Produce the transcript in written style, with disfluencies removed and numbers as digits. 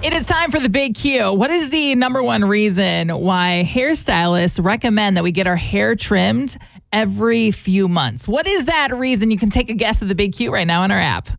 It is time for the Big Q. What is the number one reason why hairstylists recommend that we get our hair trimmed every few months? What is that reason? You can take a guess at the Big Q right now on our app.